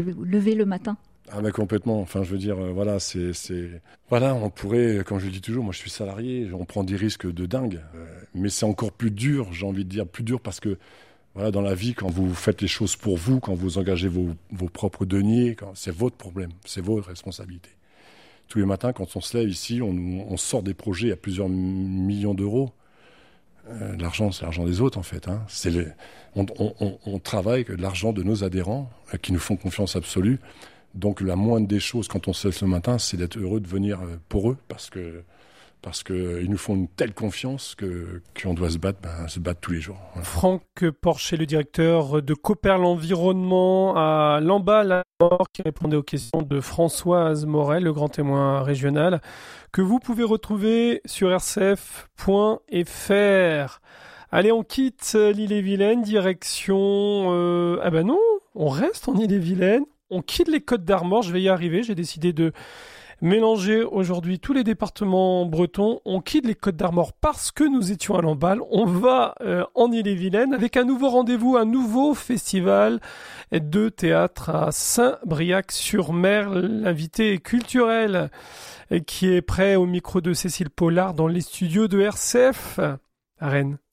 lever le matin. Ah bah complètement, enfin je veux dire, voilà, Voilà, on pourrait, comme je le dis toujours, moi je suis salarié, on prend des risques de dingue, mais c'est encore plus dur, j'ai envie de dire, plus dur parce que, voilà, dans la vie, quand vous faites les choses pour vous, quand vous engagez vos propres deniers, c'est votre problème, c'est votre responsabilité. Tous les matins, quand on se lève ici, on sort des projets à plusieurs millions d'euros. L'argent, c'est l'argent des autres, en fait. Hein. On travaille avec l'argent de nos adhérents qui nous font confiance absolue. Donc, la moindre des choses, quand on se lève ce matin, c'est d'être heureux de venir pour eux parce qu'ils nous font une telle confiance qu'on doit se battre tous les jours. Voilà. Franck Porcher, le directeur de Cooper l'Environnement à Lamballe, qui répondait aux questions de Françoise Morel, le grand témoin régional, que vous pouvez retrouver sur rcf.fr. Allez, on quitte l'Ille-et-Vilaine, direction... Ah ben non, on reste en Ille-et-Vilaine, on quitte les Côtes d'Armor, je vais y arriver, j'ai décidé de mélanger aujourd'hui tous les départements bretons. On quitte les Côtes d'Armor parce que nous étions à Lamballe. On va en Ille-et-Vilaine avec un nouveau rendez-vous, un nouveau festival de théâtre à Saint-Briac-sur-Mer. L'invité culturel qui est prêt au micro de Cécile Pollard dans les studios de RCF à Rennes.